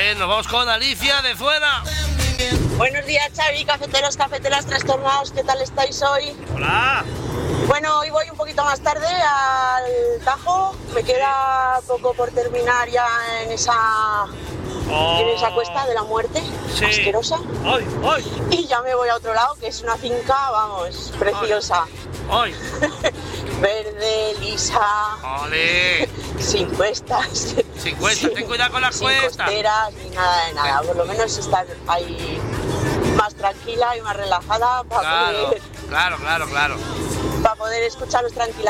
ver, nos vamos con Alicia de Fuera. Buenos días, Xavi, cafeteros, cafeteras trastornados, ¿qué tal estáis hoy? Hola. Bueno, hoy voy un poquito más tarde al Tajo, me queda poco por terminar ya en esa cuesta de la muerte, asquerosa. ¡Ay, ay! Y ya me voy a otro lado, que es una finca, vamos, preciosa. ¡Ay! Verde, lisa. ¡Ole! Sin cuestas. Sin cuestas, ten cuidado con las cuestas. Sin costeras ni nada de nada. Por lo menos estar ahí más tranquila y más relajada para Claro, claro. poder escucharos tranquila.